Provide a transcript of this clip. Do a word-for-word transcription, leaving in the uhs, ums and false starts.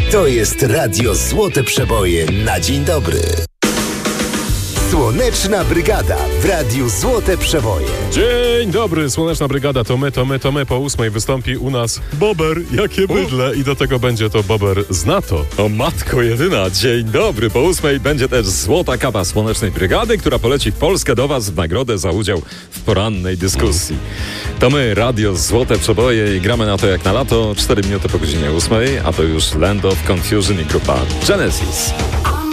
To jest Radio Złote Przeboje na dzień dobry. Słoneczna Brygada w Radiu Złote Przeboje. Dzień dobry, Słoneczna Brygada, to my, to my, to my. Po ósmej wystąpi u nas Bober, jakie bydle. I do tego będzie to Bober z NATO. O matko jedyna, dzień dobry. Po ósmej będzie też Złota Kawa Słonecznej Brygady, która poleci w Polskę do Was w nagrodę za udział w porannej dyskusji. To my, Radio Złote Przeboje i gramy na to jak na lato. cztery minuty po godzinie ósmej, a to już Land of Confusion i grupa Genesis.